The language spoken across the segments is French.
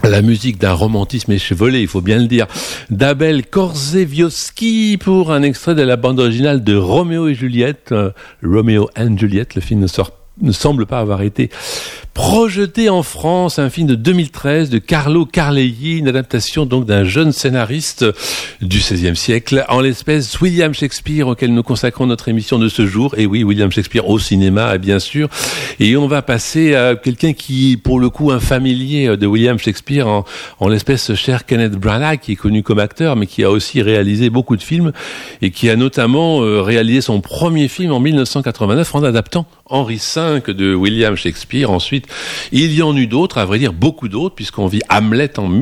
La musique d'un romantisme échevelé, il faut bien le dire, d'Abel Korzeniowski pour un extrait de la bande originale de Roméo et Juliette. Romeo and Juliet, le film ne semble pas avoir été projeté en France, un film de 2013 de Carlo Carleggi, une adaptation donc d'un jeune scénariste du XVIe siècle, en l'espèce William Shakespeare, auquel nous consacrons notre émission de ce jour. Et oui, William Shakespeare au cinéma, bien sûr. Et on va passer à quelqu'un qui, pour le coup, un familier de William Shakespeare, en l'espèce ce cher Kenneth Branagh, qui est connu comme acteur, mais qui a aussi réalisé beaucoup de films, et qui a notamment réalisé son premier film en 1989 en adaptant Henri V de William Shakespeare. Ensuite, il y en eut d'autres, à vrai dire beaucoup d'autres, puisqu'on vit Hamlet en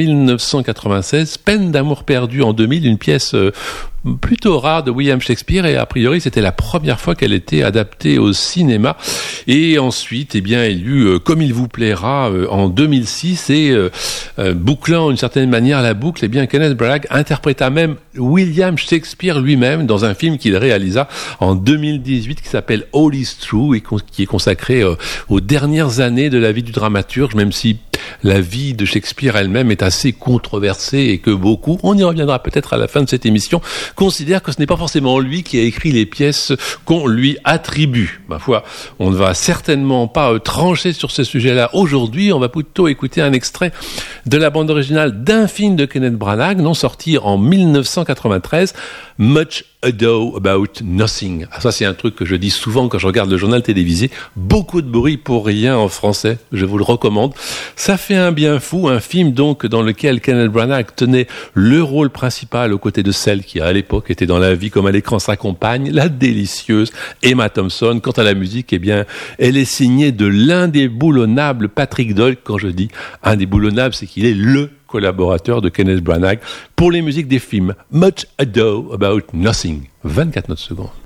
1996, Peine d'amour perdue en 2000, une pièce plutôt rare de William Shakespeare, et a priori c'était la première fois qu'elle était adaptée au cinéma. Et ensuite, eh bien, il y eut Comme il vous plaira en 2006, et bouclant d'une certaine manière la boucle, eh bien, Kenneth Branagh interpréta même William Shakespeare lui-même dans un film qu'il réalisa en 2018 qui s'appelle All is True, et qui est consacré aux dernières années de la vie du dramaturge, même si la vie de Shakespeare elle-même est assez controversée et que beaucoup, on y reviendra peut-être à la fin de cette émission, considèrent que ce n'est pas forcément lui qui a écrit les pièces qu'on lui attribue. Ma foi, on ne va certainement pas trancher sur ce sujet-là aujourd'hui, on va plutôt écouter un extrait de la bande originale d'un film de Kenneth Branagh, non sorti en 1993, Much Ado About Nothing. Ça, c'est un truc que je dis souvent quand je regarde le journal télévisé. Beaucoup de bruit pour rien en français. Je vous le recommande. Ça fait un bien fou. Un film, donc, dans lequel Kenneth Branagh tenait le rôle principal aux côtés de celle qui, à l'époque, était dans la vie comme à l'écran sa compagne, la délicieuse Emma Thompson. Quant à la musique, eh bien, elle est signée de l'indéboulonnable Patrick Doyle. Quand je dis indéboulonnable, c'est qu'il est le collaborateur de Kenneth Branagh pour les musiques des films Much Ado About Nothing. 24 notes secondes.